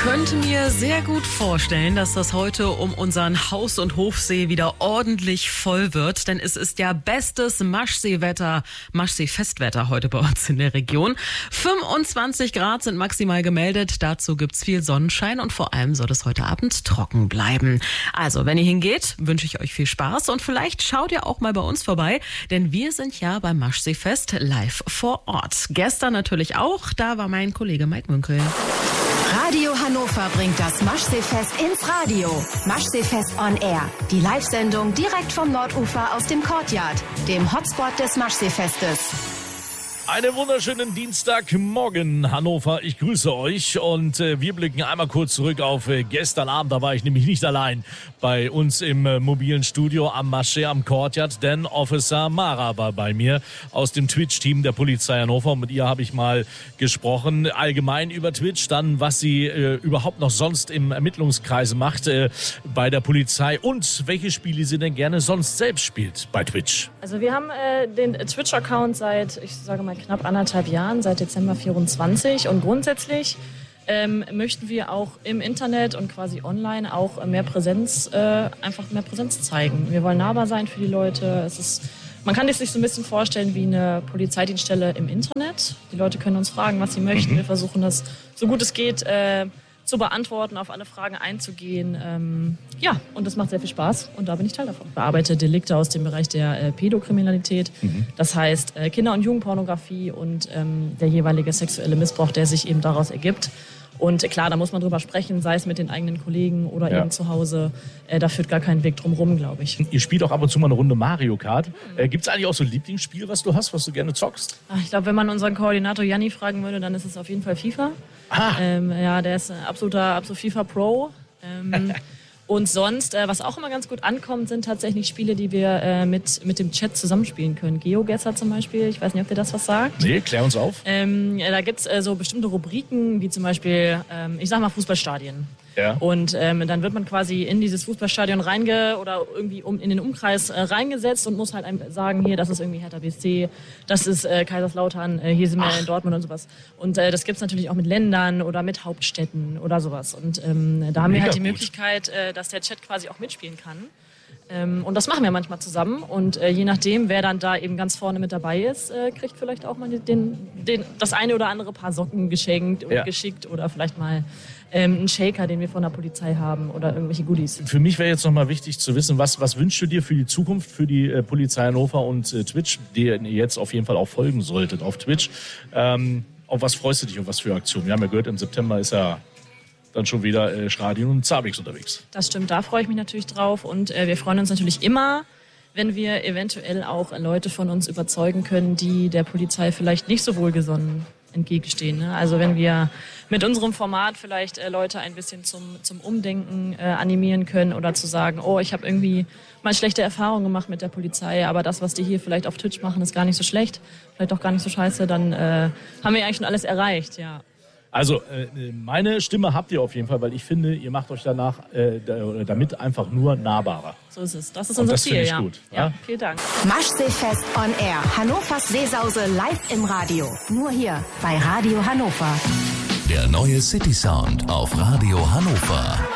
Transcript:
könnte mir sehr gut vorstellen, dass das heute um unseren Haus- und Hofsee wieder ordentlich voll wird, denn es ist ja bestes Maschsee-Wetter, Maschsee-Festwetter heute bei uns in der Region. 25 Grad sind maximal gemeldet, dazu gibt's viel Sonnenschein und vor allem soll es heute Abend trocken bleiben. Also, wenn ihr hingeht, wünsche ich euch viel Spaß und vielleicht schaut ihr auch mal bei uns vorbei, denn wir sind ja beim Maschsee-Fest live vor Ort. Gestern natürlich auch, da war mein Kollege Mike Münkel. Radio Hannover bringt das Maschsee-Fest ins Radio. Maschsee-Fest on Air. Die Live-Sendung direkt vom Nordufer aus dem Courtyard, dem Hotspot des Maschsee-Festes. Einen wunderschönen Dienstagmorgen, Hannover. Ich grüße euch und wir blicken einmal kurz zurück auf gestern Abend. Da war ich nämlich nicht allein bei uns im mobilen Studio am Maschsee am Courtyard, denn Officer Mara war bei mir aus dem Twitch-Team der Polizei Hannover. Und mit ihr habe ich mal gesprochen, allgemein über Twitch, dann was sie überhaupt noch sonst im Ermittlungskreis macht bei der Polizei und welche Spiele sie denn gerne sonst selbst spielt bei Twitch. Also wir haben den Twitch-Account seit, ich sage mal, knapp 1,5 Jahren, seit Dezember 24. Und grundsätzlich möchten wir auch im Internet und quasi online auch einfach mehr Präsenz zeigen. Wir wollen nahbar sein für die Leute. Man kann sich so ein bisschen vorstellen wie eine Polizeidienststelle im Internet. Die Leute können uns fragen, was sie möchten. Wir versuchen das, so gut es geht, zu beantworten, auf alle Fragen einzugehen. Und das macht sehr viel Spaß und da bin ich Teil davon. Ich bearbeite Delikte aus dem Bereich der Pädokriminalität, das heißt Kinder- und Jugendpornografie und der jeweilige sexuelle Missbrauch, der sich eben daraus ergibt. Und klar, da muss man drüber sprechen, sei es mit den eigenen Kollegen oder eben zu Hause. Da führt gar kein Weg drum rum, glaube ich. Ihr spielt auch ab und zu mal eine Runde Mario Kart. Gibt es eigentlich auch so ein Lieblingsspiel, was du hast, was du gerne zockst? Ich glaube, wenn man unseren Koordinator Janni fragen würde, dann ist es auf jeden Fall FIFA. Der ist absoluter FIFA-Pro. Und sonst, was auch immer ganz gut ankommt, sind tatsächlich Spiele, die wir mit dem Chat zusammenspielen können. GeoGuessr zum Beispiel, ich weiß nicht, ob dir das was sagt. Nee, klär uns auf. Da gibt's so bestimmte Rubriken, wie zum Beispiel, ich sag mal Fußballstadien. Ja. Und dann wird man quasi in dieses Fußballstadion oder irgendwie in den Umkreis reingesetzt und muss halt einem sagen, hier, das ist irgendwie Hertha BSC, das ist Kaiserslautern, hier sind wir in Dortmund und sowas. Und das gibt's natürlich auch mit Ländern oder mit Hauptstädten oder sowas. Und da haben wir halt die Möglichkeit, dass der Chat quasi auch mitspielen kann. Und das machen wir manchmal zusammen. Und je nachdem, wer dann da eben ganz vorne mit dabei ist, kriegt vielleicht auch mal das eine oder andere Paar Socken geschenkt und geschickt oder vielleicht mal einen Shaker, den wir von der Polizei haben oder irgendwelche Goodies. Für mich wäre jetzt nochmal wichtig zu wissen, was wünschst du dir für die Zukunft, für die Polizei Hannover und Twitch, die ihr jetzt auf jeden Fall auch folgen solltet auf Twitch. Auf was freust du dich und was für Aktionen? Wir haben ja gehört, im September ist ja dann schon wieder Stradien und Zabix unterwegs. Das stimmt, da freue ich mich natürlich drauf und wir freuen uns natürlich immer, wenn wir eventuell auch Leute von uns überzeugen können, die der Polizei vielleicht nicht so wohlgesonnen entgegenstehen. Ne? Also wenn wir mit unserem Format vielleicht Leute ein bisschen zum Umdenken animieren können oder zu sagen, ich habe irgendwie mal schlechte Erfahrungen gemacht mit der Polizei, aber das, was die hier vielleicht auf Twitch machen, ist gar nicht so schlecht, vielleicht auch gar nicht so scheiße, dann haben wir eigentlich schon alles erreicht, ja. Also meine Stimme habt ihr auf jeden Fall, weil ich finde, ihr macht euch danach damit einfach nur nahbarer. So ist es. Das ist unser Ziel, das finde ich gut. Ja, vielen Dank. Maschsee-Fest on Air. Hannovers Seesause live im Radio. Nur hier bei Radio Hannover. Der neue City Sound auf Radio Hannover.